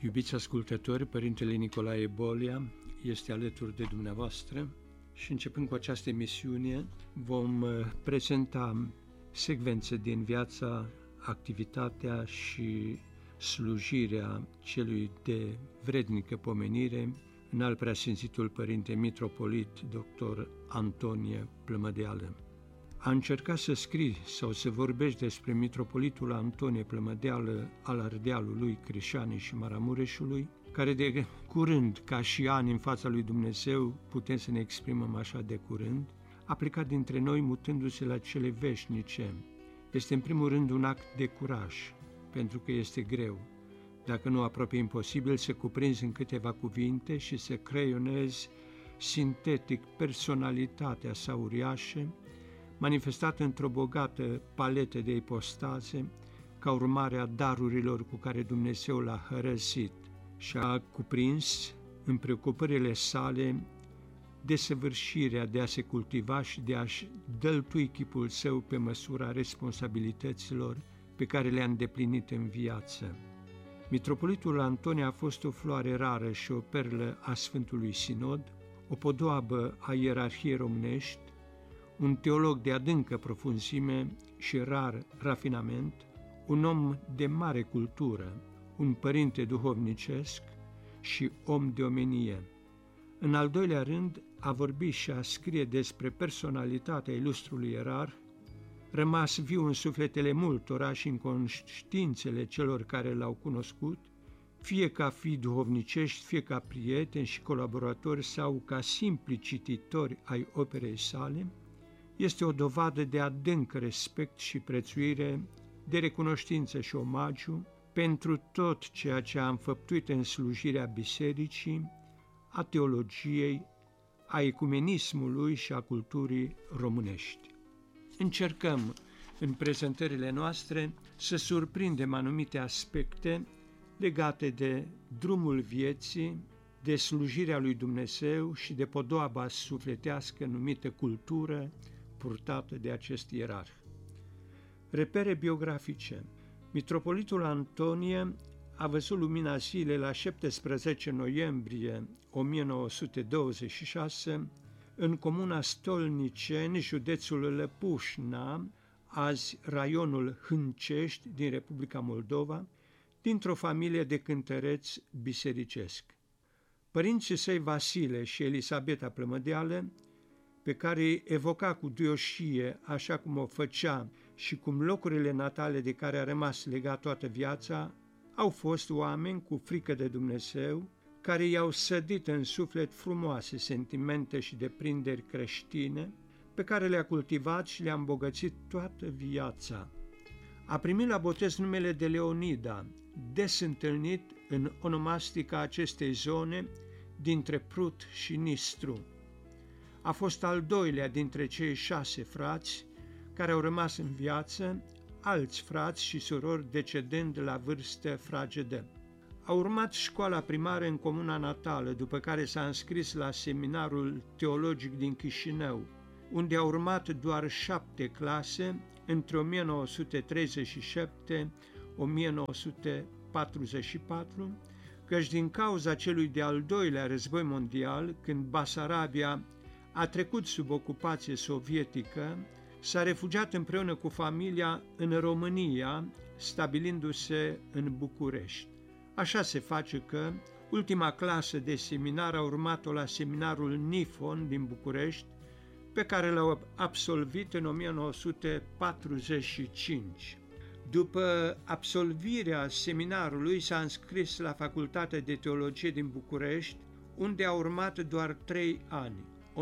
Iubiți ascultători, Părintele Nicolae Bolia este alături de dumneavoastră și începând cu această emisiune vom prezenta secvențe din viața, activitatea și slujirea celui de vrednică pomenire, înalt preasfințitul Părinte Mitropolit Dr. Antonie Plămădeală. A încerca să scrii sau să vorbești despre Mitropolitul Antonie Plămădeală al Ardealului, Crișanei și Maramureșului, care de curând, ca și ani în fața lui Dumnezeu, putem să ne exprimăm așa de curând, a plecat dintre noi mutându-se la cele veșnice. Este în primul rând un act de curaj, pentru că este greu, dacă nu aproape imposibil, să cuprinzi în câteva cuvinte și să creionezi sintetic personalitatea sa uriașă, manifestată într-o bogată paletă de ipostaze, ca urmare a darurilor cu care Dumnezeu l-a hărăzit și a cuprins în preocupările sale desăvârșirea de a se cultiva și de a-și dăltui chipul său pe măsura responsabilităților pe care le-a îndeplinit în viață. Mitropolitul Antonie a fost o floare rară și o perlă a Sfântului Sinod, o podoabă a ierarhiei românești, un teolog de adâncă profunzime și rar rafinament, un om de mare cultură, un părinte duhovnicesc și om de omenie. În al doilea rând, a vorbi și a scrie despre personalitatea ilustrului ierarh, rămas viu în sufletele multora și în conștiințele celor care l-au cunoscut, fie ca fii duhovnicești, fie ca prieteni și colaboratori sau ca simpli cititori ai operei sale, este o dovadă de adânc respect și prețuire, de recunoștință și omagiu pentru tot ceea ce a înfăptuit în slujirea bisericii, a teologiei, a ecumenismului și a culturii românești. Încercăm în prezentările noastre să surprindem anumite aspecte legate de drumul vieții, de slujirea lui Dumnezeu și de podoaba sufletească numită cultură, purtată de acest ierarh. Repere biografice. Mitropolitul Antonie a văzut lumina zilei la 17 noiembrie 1926 în comuna Stolniceni, județul Lăpușna, azi raionul Hâncești din Republica Moldova, dintr-o familie de cântăreți bisericesc. Părinții săi Vasile și Elisabeta Plămădeală, pe care îi evoca cu duioșie așa cum o făcea și cum locurile natale de care a rămas legat toată viața, au fost oameni cu frică de Dumnezeu, care i-au sădit în suflet frumoase sentimente și deprinderi creștine, pe care le-a cultivat și le-a îmbogățit toată viața. A primit la botez numele de Leonida, des întâlnit în onomastica acestei zone dintre Prut și Nistru. A fost al doilea dintre cei 6 frați care au rămas în viață, alți frați și surori decedând la vârstă fragedă. A urmat școala primară în comuna natală, după care s-a înscris la seminarul teologic din Chișinău, unde a urmat doar 7 clase între 1937-1944, căci din cauza celui de-al doilea război mondial, când Basarabia a trecut sub ocupație sovietică, s-a refugiat împreună cu familia în România, stabilindu-se în București. Așa se face că ultima clasă de seminar a urmat-o la seminarul Nifon din București, pe care l-au absolvit în 1945. După absolvirea seminarului s-a înscris la Facultatea de Teologie din București, unde a urmat doar 3 ani,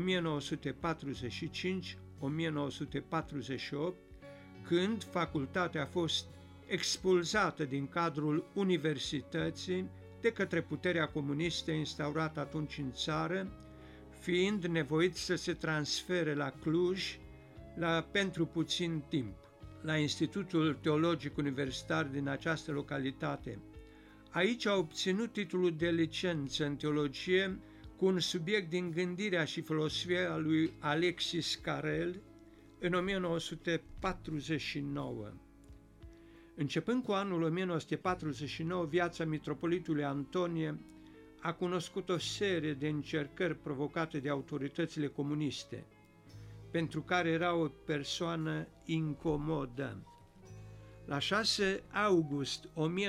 1945-1948, când facultatea a fost expulzată din cadrul universității de către puterea comunistă instaurată atunci în țară, fiind nevoit să se transfere la Cluj pentru puțin timp, la Institutul Teologic Universitar din această localitate. Aici a obținut titlul de licență în teologie cu un subiect din gândirea și filosofia lui Alexis Carrel în 1949. Începând cu anul 1949, viața mitropolitului Antonie a cunoscut o serie de încercări provocate de autoritățile comuniste, pentru care era o persoană incomodă. La 6 august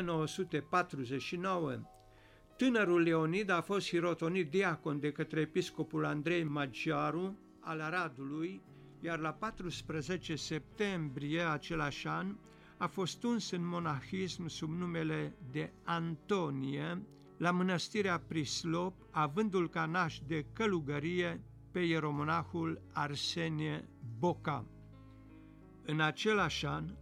1949, tânărul Leonid a fost hirotonit diacon de către episcopul Andrei Maggiaru al Aradului, iar la 14 septembrie același an a fost uns în monahism sub numele de Antonie la mănăstirea Prislop, avându-l ca naș de călugărie pe ieromonahul Arsenie Boca. În același an,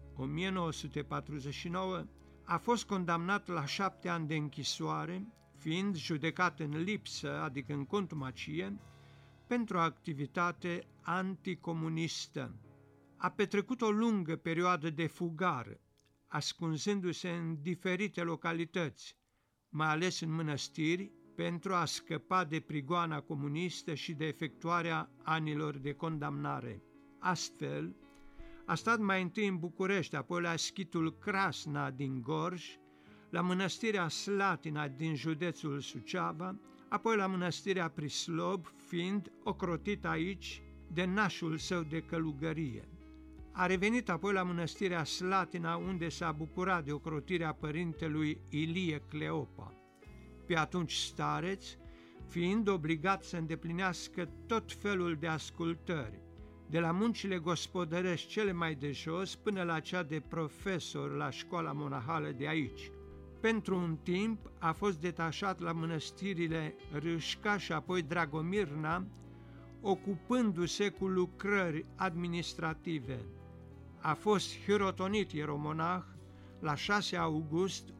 1949, a fost condamnat la 7 ani de închisoare, fiind judecat în lipsă, adică în contumacie, pentru o activitate anticomunistă. A petrecut o lungă perioadă de fugar, ascunzându-se în diferite localități, mai ales în mănăstiri, pentru a scăpa de prigoana comunistă și de efectuarea anilor de condamnare. Astfel, a stat mai întâi în București, apoi la schitul Crasna din Gorj, la mănăstirea Slatina din județul Suceava, apoi la mănăstirea Prislop, fiind ocrotit aici de nașul său de călugărie. A revenit apoi la mănăstirea Slatina, unde s-a bucurat de ocrotirea părintelui Ilie Cleopa, pe atunci stareț, fiind obligat să îndeplinească tot felul de ascultări, de la muncile gospodărești cele mai de jos până la cea de profesor la școala monahală de aici. Pentru un timp a fost detașat la mănăstirile Râșca și apoi Dragomirna, ocupându-se cu lucrări administrative. A fost hirotonit ieromonah la 6 august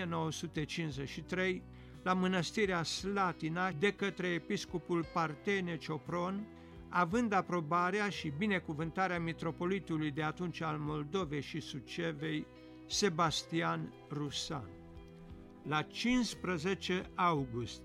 1953 la mănăstirea Slatina de către episcopul Partene Ciopron, având aprobarea și binecuvântarea mitropolitului de atunci al Moldovei și Sucevei, Sebastian Rusan. La 15 august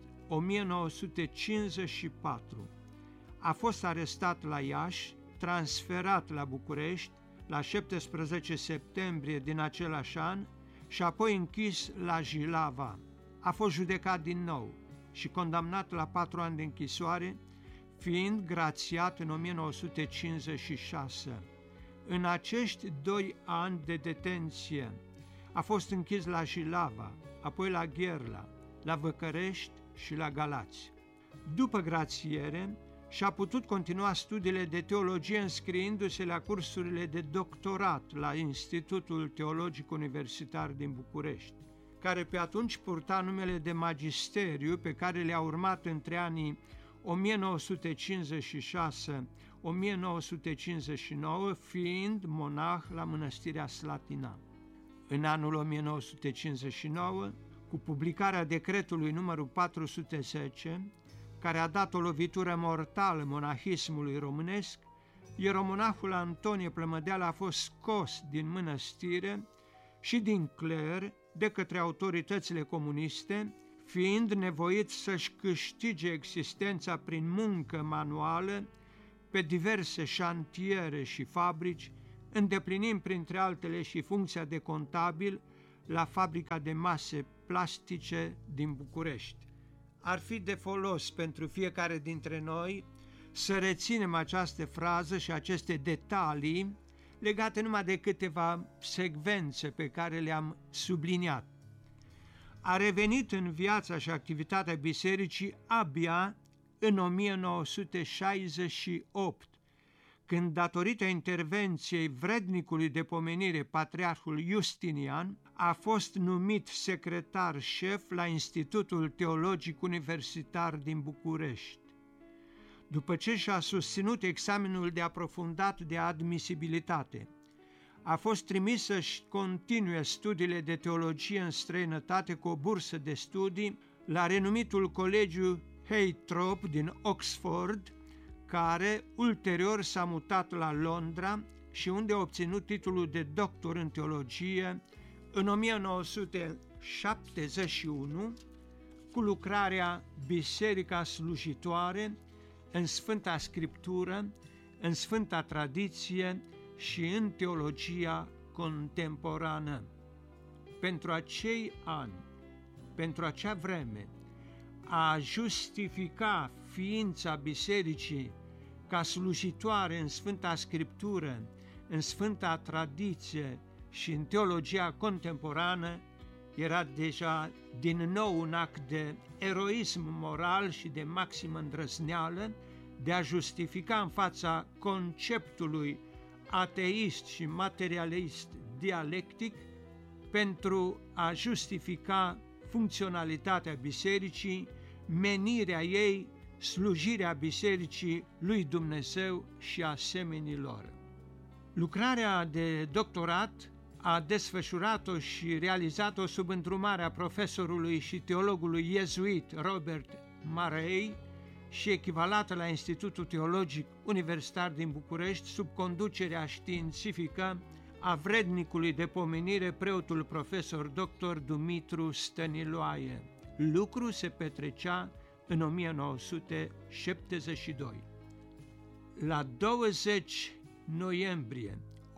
1954 a fost arestat la Iași, transferat la București la 17 septembrie din același an și apoi închis la Jilava. A fost judecat din nou și condamnat la 4 ani de închisoare, fiind grațiat în 1956. În acești 2 ani de detenție a fost închis la Jilava, apoi la Gherla, la Văcărești și la Galați. După grațiere, și-a putut continua studiile de teologie înscriindu-se la cursurile de doctorat la Institutul Teologic Universitar din București, care pe atunci purta numele de magisteriu, pe care le-a urmat între anii 1956-1959, fiind monah la mănăstirea Slatina. În anul 1959, cu publicarea decretului numărul 410, care a dat o lovitură mortală monahismului românesc, ieromonahul Antonie Plămădeală a fost scos din mănăstire și din cler de către autoritățile comuniste, fiind nevoit să-și câștige existența prin muncă manuală pe diverse șantiere și fabrici, îndeplinind printre altele și funcția de contabil la fabrica de mase plastice din București. Ar fi de folos pentru fiecare dintre noi să reținem această frază și aceste detalii legate numai de câteva secvențe pe care le-am subliniat. A revenit în viața și activitatea bisericii abia în 1968, când, datorită intervenției vrednicului de pomenire, patriarhul Justinian, a fost numit secretar șef la Institutul Teologic Universitar din București. După ce și-a susținut examenul de aprofundat de admisibilitate, a fost trimis să-și continue studiile de teologie în străinătate cu o bursă de studii la renumitul colegiu Heitrop din Oxford, care ulterior s-a mutat la Londra și unde a obținut titlul de doctor în teologie în 1971 cu lucrarea Biserica slujitoare în Sfânta Scriptură, în Sfânta Tradiție și în teologia contemporană. pentru acei ani, pentru acea vreme, a justifica ființa bisericii ca slujitoare în Sfânta Scriptură, în Sfânta Tradiție și în teologia contemporană, era deja din nou un act de eroism moral și de maximă îndrăzneală de a justifica în fața conceptului ateist și materialist dialectic pentru a justifica funcționalitatea bisericii, menirea ei, slujirea bisericii lui Dumnezeu și a semenilor. Lucrarea de doctorat a desfășurat-o și realizat-o sub îndrumarea profesorului și teologului iezuit Robert Murray și echivalată la Institutul Teologic Universitar din București sub conducerea științifică a vrednicului de pomenire preotul profesor dr. Dumitru Stăniloae. Lucru se petrecea în 1972. La 20 noiembrie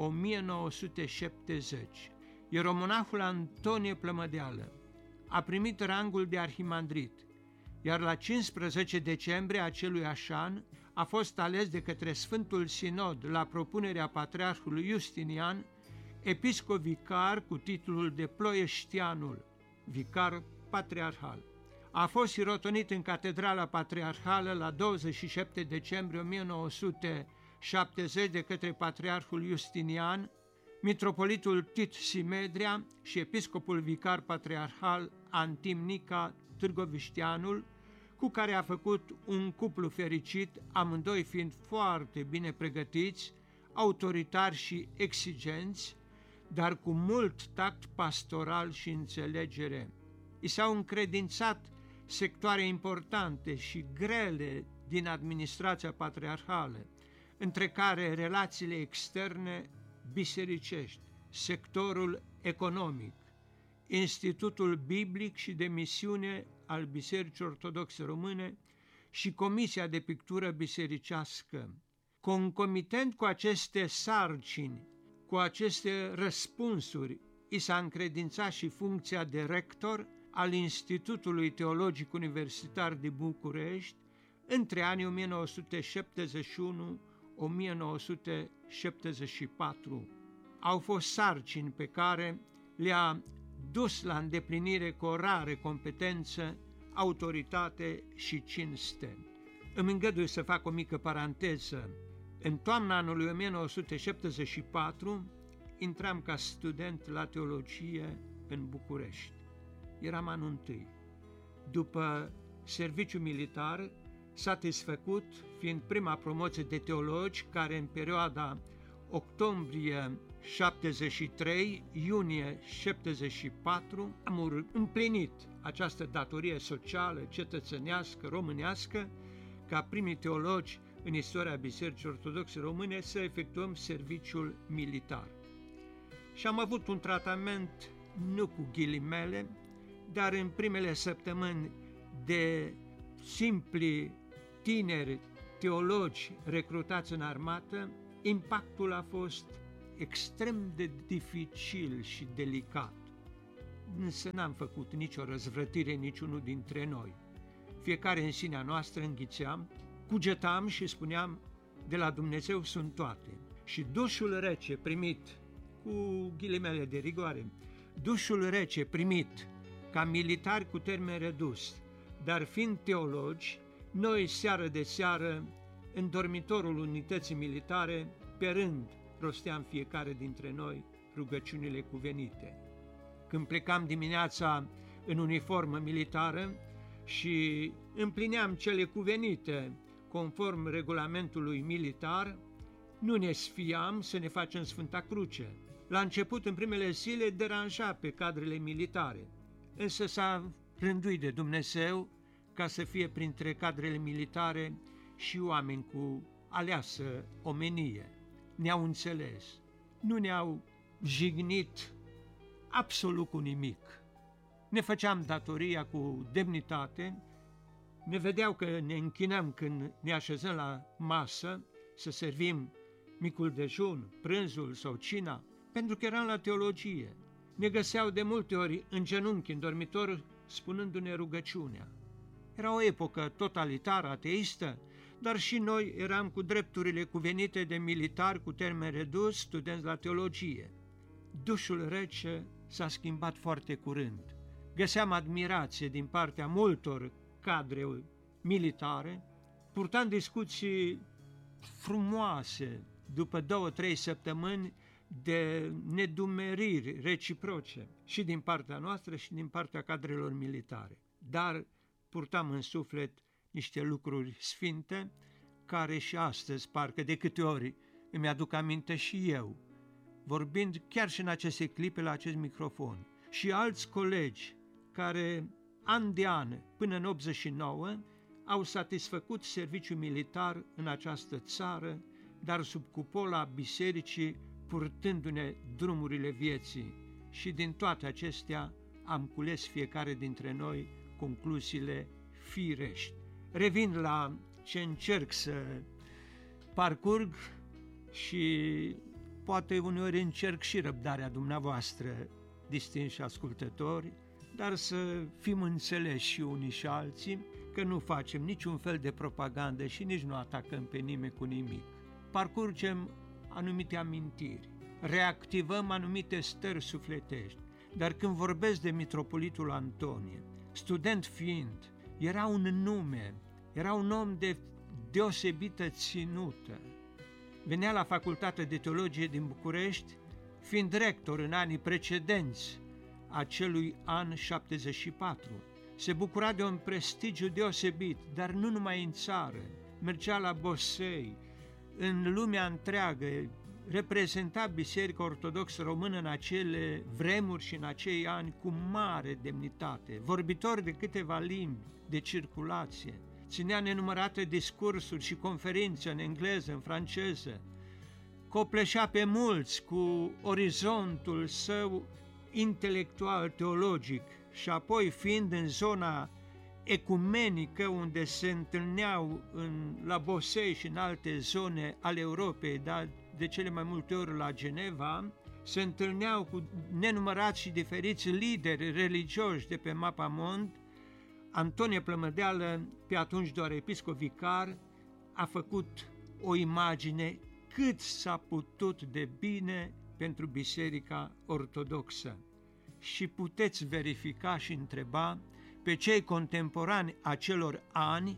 1970, ieromonahul Antonie Plămădeală a primit rangul de arhimandrit, iar la 15 decembrie aceluiași an a fost ales de către Sfântul Sinod, la propunerea patriarhului Justinian, episcop vicar cu titlul de Ploieștianul, vicar patriarhal. A fost sirotonit în Catedrala Patriarhală la 27 decembrie 1970 de către patriarhul Justinian, mitropolitul Tit Simedria și episcopul vicar patriarhal Antim Nica Târgovișteanul, cu care a făcut un cuplu fericit, amândoi fiind foarte bine pregătiți, autoritari și exigenți, dar cu mult tact pastoral și înțelegere. I s-au încredințat sectoare importante și grele din administrația patriarhală, între care relațiile externe bisericești, sectorul economic, Institutul Biblic și de Misiune al Bisericii Ortodoxe Române și Comisia de Pictură Bisericească. Concomitent cu aceste sarcini, cu aceste răspunsuri, i s-a încredințat și funcția de rector al Institutului Teologic Universitar din București între anii 1971-1974. Au fost sarcini pe care le-a dus la îndeplinire cu o rare competență, autoritate și cinste. Îmi îngădui să fac o mică paranteză. În toamna anului 1974 intram ca student la teologie în București. Eram anul întâi. După serviciu militar, satisfăcut, fiind prima promoție de teologi care în perioada octombrie 73, iunie 74, am împlinit această datorie socială, cetățenească, românească, ca primii teologi în istoria Bisericii Ortodoxe Române să efectuăm serviciul militar. Și am avut un tratament, nu cu ghilimele, dar în primele săptămâni de simpli tineri teologi recrutați în armată, impactul a fost extrem de dificil și delicat. Însă n-am făcut nicio răzvrătire niciunul dintre noi. Fiecare în sinea noastră înghițeam, cugetam și spuneam, de la Dumnezeu sunt toate. Și dușul rece primit, cu ghilimele de rigoare, dușul rece primit ca militari cu termen redus, dar fiind teologi, noi seară de seară, în dormitorul unității militare, pe rând, rosteam fiecare dintre noi rugăciunile cuvenite. Când plecam dimineața în uniformă militară și împlineam cele cuvenite conform regulamentului militar, nu ne sfiam să ne facem Sfânta Cruce. La început, în primele zile, deranja pe cadrele militare, însă s-a rânduit de Dumnezeu ca să fie printre cadrele militare și oameni cu aleasă omenie. Ne-au înțeles, nu ne-au jignit absolut cu nimic. Ne făceam datoria cu demnitate, ne vedeau că ne închinăm când ne așezăm la masă să servim micul dejun, prânzul sau cina, pentru că eram la teologie. ne găseau de multe ori în genunchi în dormitor, spunându-ne rugăciunea. Era o epocă totalitară, ateistă, dar și noi eram cu drepturile cuvenite de militari cu termen redus, studenți la teologie. Dușul rece s-a schimbat foarte curând. Găseam admirație din partea multor cadre militare, purtam discuții frumoase după 2-3 săptămâni de nedumeriri reciproce și din partea noastră și din partea cadrelor militare. Dar purtam în suflet niște lucruri sfinte care și astăzi, parcă de câte ori îmi aduc aminte și eu, vorbind chiar și în aceste clipe la acest microfon, și alți colegi care an de an, până în 89, au satisfăcut serviciul militar în această țară, dar sub cupola bisericii, purtându-ne drumurile vieții. Și din toate acestea am cules fiecare dintre noi concluziile firești. Revin la ce încerc să parcurg și poate uneori încerc și răbdarea dumneavoastră, distinși ascultători, dar să fim înțeleși și unii și alții, că nu facem niciun fel de propagandă și nici nu atacăm pe nimeni cu nimic. Parcurgem anumite amintiri, reactivăm anumite stări sufletești, dar când vorbesc de mitropolitul Antonie, student fiind, era un nume, era un om de deosebită ținută. Venea la Facultatea de Teologie din București, fiind rector în anii precedenți acelui an 74. Se bucura de un prestigiu deosebit, dar nu numai în țară. Mergea la Bosei, în lumea întreagă, reprezenta Biserica Ortodoxă Română în acele vremuri și în acei ani cu mare demnitate, vorbitor de câteva limbi de circulație, ținea nenumărate discursuri și conferințe în engleză, în franceză, copleșea pe mulți cu orizontul său intelectual, teologic, și apoi fiind în zona ecumenică unde se întâlneau la Bosei și în alte zone ale Europei, dar de cele mai multe ori la Geneva, se întâlneau cu nenumărați și diferiți lideri religioși de pe mapamond. Antonie Plămădeală, pe atunci doar episcop vicar, a făcut o imagine cât s-a putut de bine pentru Biserica Ortodoxă. Și puteți verifica și întreba pe cei contemporani acelor ani,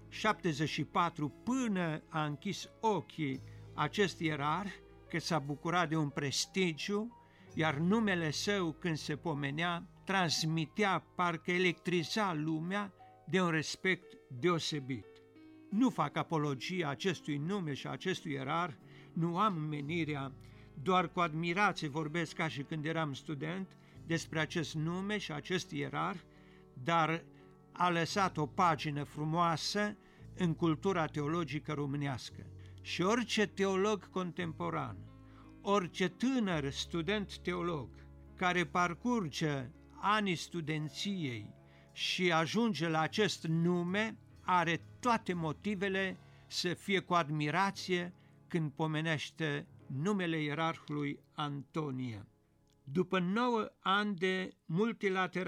74, până a închis ochii acest ierarh, că s-a bucurat de un prestigiu, iar numele său, când se pomenea, transmitea, parcă electriza lumea de un respect deosebit. Nu fac apologia acestui nume și acestui ierarh, nu am menirea, doar cu admirație vorbesc ca și când eram student despre acest nume și acest ierarh, dar a lăsat o pagină frumoasă în cultura teologică românească. Și orice teolog contemporan, orice tânăr student teolog care parcurge anii studenției și ajunge la acest nume, are toate motivele să fie cu admirație când pomenește numele ierarhului Antonie. După 9 ani de multilateral